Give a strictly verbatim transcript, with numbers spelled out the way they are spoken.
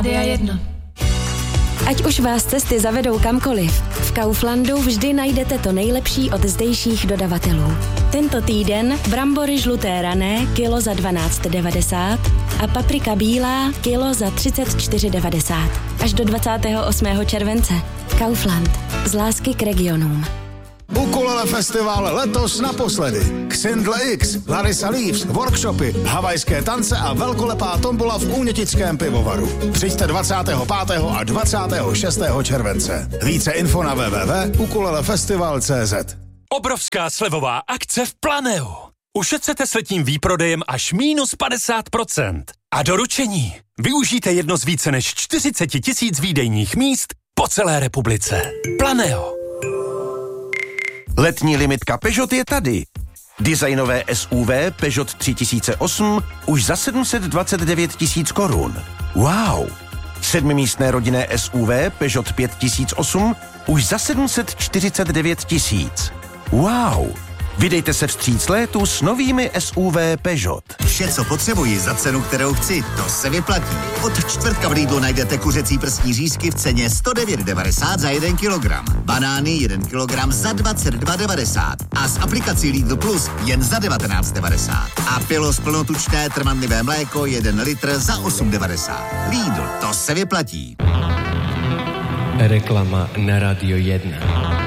Dia jedna. Ať už vás cesty zavedou kamkoliv, v Kauflandu vždy najdete to nejlepší od zdejších dodavatelů. Tento týden brambory žluté rané kilo za dvanáct devadesát a paprika bílá kilo za třicet čtyři devadesát. Až do dvacátého osmého července. Kaufland. Z lásky k regionům. Ukulele Festival letos naposledy. Xindle X, Larissa Leaves, workshopy, havajské tance a velkolepá tombola v Únětickém pivovaru. Přijďte dvacátého pátého a dvacátého šestého července. Více info na w w w tečka ukulelefestival tečka c z. Obrovská slevová akce v Planeu. Ušetřete s letním výprodejem až minus padesát procent. A doručení. Využijte jedno z více než čtyřicet tisíc výdejních míst po celé republice. Planeo. Letní limitka Peugeot je tady. Designové S U V Peugeot tři tisíce osm už za sedm set dvacet devět tisíc korun. Wow! Sedmimístné rodinné S U V Peugeot pět tisíc osm už za sedm set čtyřicet devět tisíc. Wow! Vydejte se vstříc létu s novými S U V Peugeot. Vše, co potřebuji za cenu, kterou chci, to se vyplatí. Od čtvrtka v Lidlu najdete kuřecí prsní řízky v ceně sto devět devadesát za jeden kilogram. Banány jeden kilogram za dvacet dva devadesát. A s aplikací Lidl Plus jen za devatenáct devadesát. A Pilos plnotučné trvanlivé mléko jeden litr za osm devadesát. Lidl, to se vyplatí. Reklama na Radio jedna.